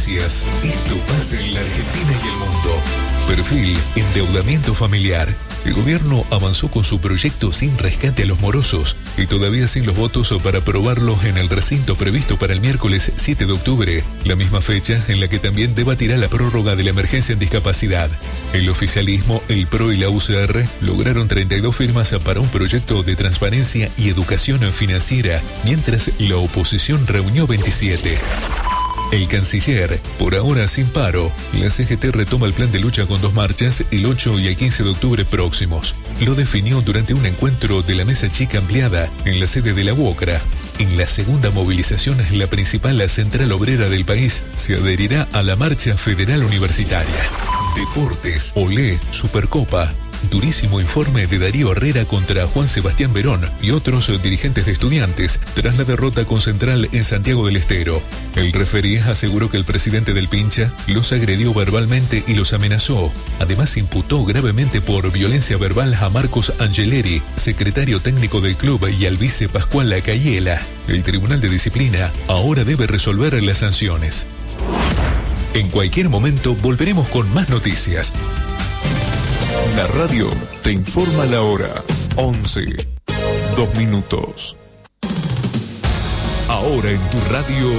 noticias. Esto pasa en la Argentina y el mundo. Perfil, endeudamiento familiar. El gobierno avanzó con su proyecto sin rescate a los morosos y todavía sin los votos para aprobarlo en el recinto previsto para el miércoles 7 de octubre, la misma fecha en la que también debatirá la prórroga de la emergencia en discapacidad. El oficialismo, el PRO y la UCR lograron 32 firmas para un proyecto de transparencia y educación financiera, mientras la oposición reunió 27. El canciller, por ahora sin paro, la CGT retoma el plan de lucha con 2 marchas el 8 y el 15 de octubre próximos. Lo definió durante un encuentro de la mesa chica ampliada en la sede de la UOCRA. En la segunda movilización, la principal central obrera del país se adherirá a la marcha federal universitaria. Deportes, Olé, Supercopa. Durísimo informe de Darío Herrera contra Juan Sebastián Verón y otros dirigentes de Estudiantes tras la derrota con Central en Santiago del Estero. El referí aseguró que el presidente del Pincha los agredió verbalmente y los amenazó. Además, imputó gravemente por violencia verbal a Marcos Angeleri, secretario técnico del club, y al vice Pascual Lacayela. El Tribunal de Disciplina ahora debe resolver las sanciones. En cualquier momento volveremos con más noticias. La radio te informa la hora. 11:02. Ahora en tu radio,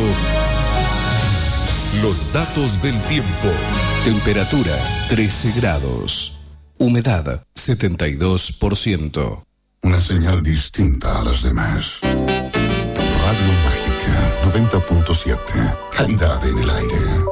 los datos del tiempo. Temperatura 13 grados. Humedad 72%. Una señal distinta a las demás. Radio Mágica 90.7. Calidad en el aire.